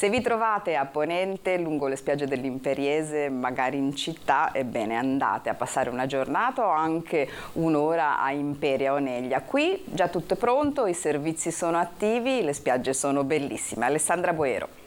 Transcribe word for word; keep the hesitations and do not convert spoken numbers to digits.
Se vi trovate a Ponente, lungo le spiagge dell'Imperiese, magari in città, ebbene andate a passare una giornata o anche un'ora a Imperia o Oneglia. Qui già tutto è pronto, i servizi sono attivi, le spiagge sono bellissime. Alessandra Boero.